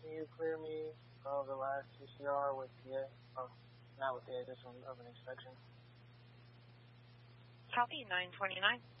can you clear me of the last CCR with the, not with the, this one of an inspection? Copy, 929.